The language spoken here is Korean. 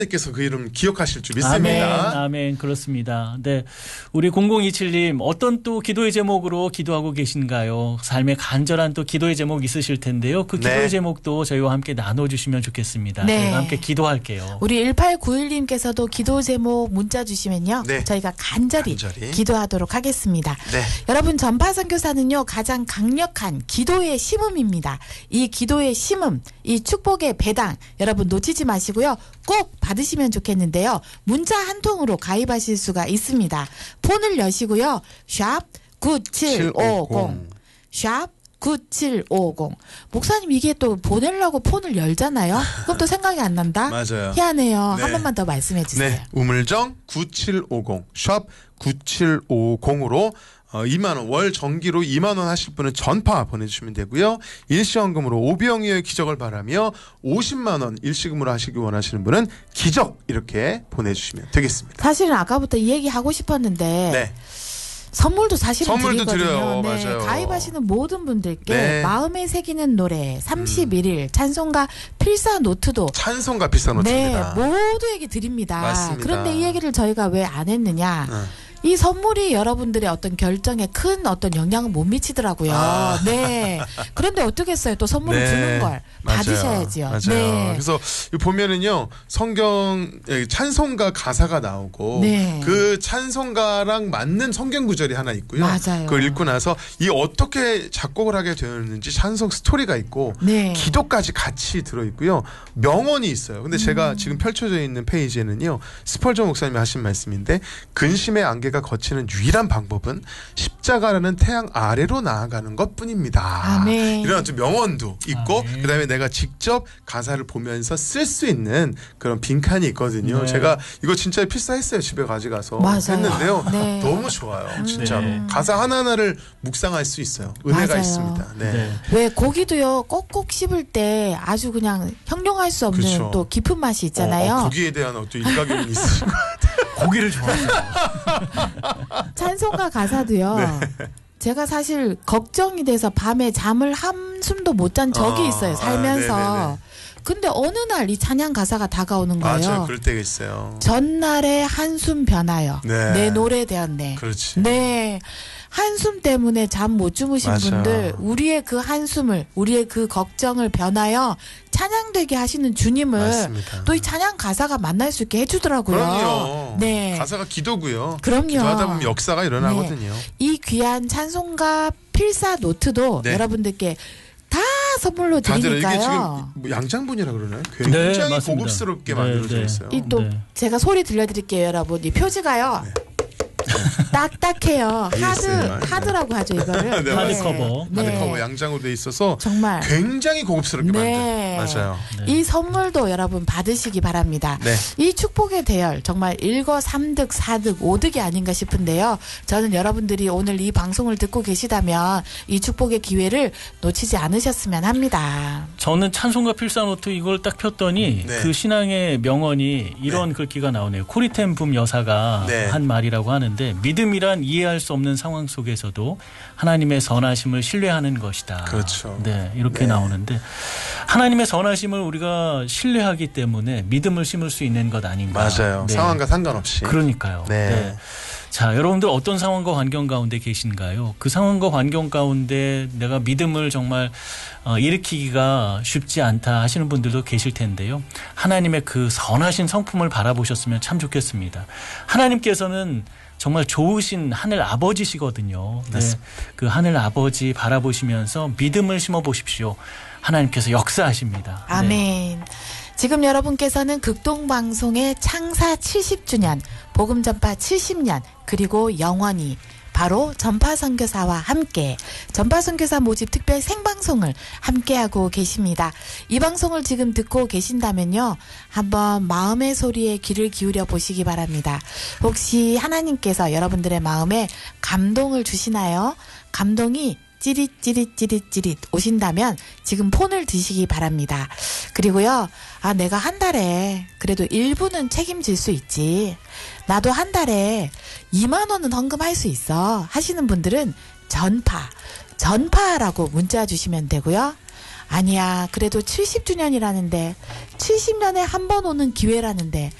께서 그 이름 기억하실 줄 믿습니다. 아멘. 그렇습니다. 네, 우리 0027님 어떤 또 기도의 제목으로 기도하고 계신가요? 삶의 간절한 또 기도의 제목 있으실 텐데요. 그 기도의 제목도 저희와 함께 나눠주시면 좋겠습니다. 네. 저희가 함께 기도할게요. 우리 1891님께서도 기도 제목 문자 주시면요. 저희가 간절히 기도하도록 하겠습니다. 여러분, 전파 선교사는요, 가장 강력한 기도의 심음입니다. 이 기도의 심음, 이 축복의 배당 여러분 놓치지 마시고요. 꼭 받으시면 좋겠는데요. 문자 한 통으로 가입하실 수가 있습니다. 폰을 여시고요. 샵 9750 샵 9750. 목사님, 이게 또 보내려고 폰을 열잖아요. 그럼 또 생각이 안 난다. 맞아요. 희한해요. 한 번만 더 말씀해 주세요. 네, 우물정 9750 샵 9750으로 2만원, 월 정기로 2만원 하실 분은 전파 보내주시면 되고요. 일시연금으로 오병이어의 기적을 바라며 50만원 일시금으로 하시기 원하시는 분은 기적 이렇게 보내주시면 되겠습니다. 사실은 아까부터 이 얘기 하고 싶었는데 선물도 사실은 드리거든요. 드려요. 맞아요. 가입하시는 모든 분들께 마음에 새기는 노래 31일 찬송가 필사 노트도 찬송가 필사 노트입니다. 모두에게 드립니다. 맞습니다. 그런데 이 얘기를 저희가 왜 안 했느냐. 이 선물이 여러분들의 어떤 결정에 큰 어떤 영향을 못 미치더라고요. 네. 그런데 어떻겠어요? 또 선물을 주는 걸 받으셔야지요. 맞아요. 네. 그래서 보면은요, 성경 찬송가 가사가 나오고 그 찬송가랑 맞는 성경 구절이 하나 있고요. 맞아요. 그걸 읽고 나서 이 어떻게 작곡을 하게 되었는지 찬송 스토리가 있고 기도까지 같이 들어 있고요. 명언이 있어요. 근데 제가 지금 펼쳐져 있는 페이지에는요, 스펄전 목사님이 하신 말씀인데, 근심의 안개가 거치는 유일한 방법은 십자가라는 태양 아래로 나아가는 것뿐입니다. 아멘. 이런 좀 명언도 있고, 그다음에 내가 직접 가사를 보면서 쓸 수 있는 그런 빈칸이 있거든요. 제가 이거 진짜 필사했어요. 집에 가져가서 했는데요. 너무 좋아요. 진짜로. 가사 하나하나를 묵상할 수 있어요. 은혜가 있습니다. 왜 고기도요, 꼭꼭 씹을 때 아주 그냥 형용할 수 없는 또 깊은 맛이 있잖아요. 고기에 대한 어떤 일가견이 있으신 것 같아요. 고기를 좋아해요. 찬송가 가사도요. 제가 사실 걱정이 돼서 밤에 잠을 한숨도 못 잔 적이 있어요. 살면서. 근데 어느 날 이 찬양 가사가 다가오는 거예요. 맞아요. 그럴 때가 있어요. 전날에 한숨 변하여 내 노래 되었네. 그렇지. 네. 한숨 때문에 잠 못 주무신 분들, 우리의 그 한숨을, 우리의 그 걱정을 변하여 찬양되게 하시는 주님을 또 이 찬양 가사가 만날 수 있게 해주더라고요. 그럼요. 네. 가사가 기도고요. 그럼요. 기도하다 보면 역사가 일어나거든요. 이 귀한 찬송가 필사 노트도 여러분들께 다 선물로 드리니까요. 이게 지금 뭐 양장본이라 그러나요? 굉장히 고급스럽게 만들어져 있어요. 이 또 제가 소리 들려드릴게요, 여러분. 이 표지가요. 딱딱해요. 하드라고 하죠, 이거를. 하드커버. 하드커버 양장으로 돼 있어서 정말 굉장히 고급스럽게 만든. 맞아요. 이 선물도 여러분 받으시기 바랍니다. 이 축복의 대열 정말 1거 3득 4득 5득이 아닌가 싶은데요. 저는 여러분들이 오늘 이 방송을 듣고 계시다면 이 축복의 기회를 놓치지 않으셨으면 합니다. 저는 찬송가 필사노트 이걸 딱 폈더니 그 신앙의 명언이 이런 글귀가 나오네요. 코리텐 붐 여사가 한 말이라고 하는데, 믿음이란 이해할 수 없는 상황 속에서도 하나님의 선하심을 신뢰하는 것이다. 그렇죠. 네, 이렇게 나오는데, 하나님의 선하심을 우리가 신뢰하기 때문에 믿음을 심을 수 있는 것 아닌가. 맞아요. 상황과 상관없이. 그러니까요. 자, 여러분들 어떤 상황과 환경 가운데 계신가요? 그 상황과 환경 가운데 내가 믿음을 정말 일으키기가 쉽지 않다 하시는 분들도 계실 텐데요. 하나님의 그 선하신 성품을 바라보셨으면 참 좋겠습니다. 하나님께서는 정말 좋으신 하늘 아버지시거든요. 그 하늘 아버지 바라보시면서 믿음을 심어 보십시오. 하나님께서 역사하십니다. 아멘. 지금 여러분께서는 극동방송의 창사 70주년, 복음전파 70년, 그리고 영원히 바로 전파선교사와 함께 전파선교사 모집 특별 생방송을 함께하고 계십니다. 이 방송을 지금 듣고 계신다면요, 한번 마음의 소리에 귀를 기울여 보시기 바랍니다. 혹시 하나님께서 여러분들의 마음에 감동을 주시나요? 감동이 찌릿 오신다면 지금 폰을 드시기 바랍니다. 그리고요, 내가 한 달에 그래도 일부는 책임질 수 있지, 나도 한 달에 2만 원은 헌금할 수 있어 하시는 분들은 전파라고 문자 주시면 되고요. 아니야, 그래도 70주년이라는데 70년에 한 번 오는 기회라는데